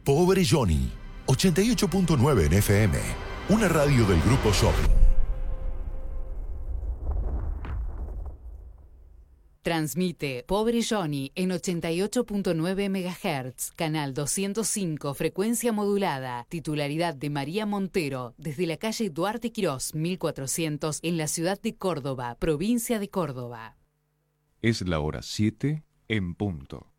Pobre Johnny, 88.9 en FM, una radio del Grupo Shopping. Transmite Pobre Johnny en 88.9 MHz, canal 205, frecuencia modulada, titularidad de María Montero, desde la calle Duarte Quirós, 1400, en la ciudad de Córdoba, provincia de Córdoba. Es la hora 7 en punto.